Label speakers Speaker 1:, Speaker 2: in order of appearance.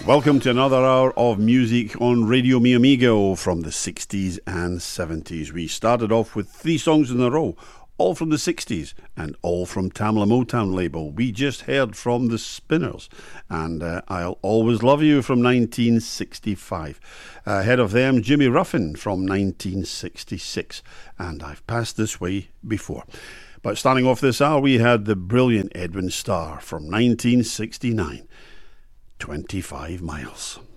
Speaker 1: Welcome to another hour of music on Radio Mi Amigo from the 60s and 70s. We started off with 3 songs in a row, all from the 60s and all from Tamla Motown label. We just heard from the Spinners and I'll Always Love You from 1965. Ahead of them, Jimmy Ruffin from 1966. And I've passed this way before. But starting off this hour, we had the brilliant Edwin Starr from 1969. 25 miles.